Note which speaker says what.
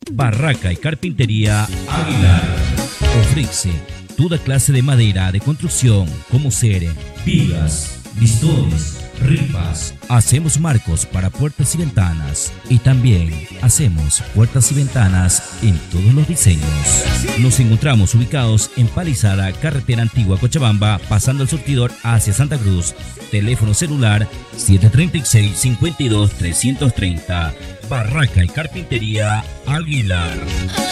Speaker 1: Barraca y Carpintería Aguilar ofrece toda clase de madera de construcción, como ser vigas, listones, ripas. Hacemos marcos para puertas y ventanas, y también hacemos puertas y ventanas en todos los diseños. Nos encontramos ubicados en Palizada, carretera antigua Cochabamba, pasando el surtidor hacia Santa Cruz. Teléfono celular 736-52-330. Barraca y Carpintería Aguilar.